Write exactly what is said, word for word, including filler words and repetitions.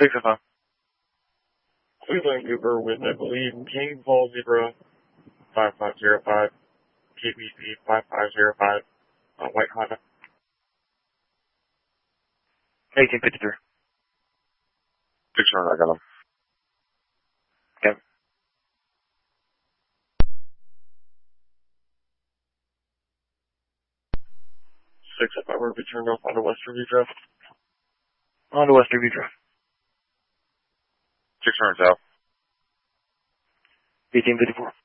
six F M. Cleveland Cooper with, I believe, King Paul Zebra five five zero five, K B C five five zero five, uh, White Honda. eighteen fifty-three. six hundred, I got him. Okay. six F I were to be turned off on the West Review Drive. On to West Review Drive. six hundred south. eighteen fifty-four.